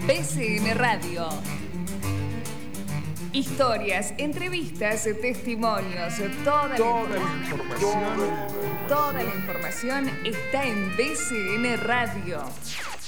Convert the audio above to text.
BCN Radio. Historias, entrevistas, testimonios, toda la información está en BCN Radio.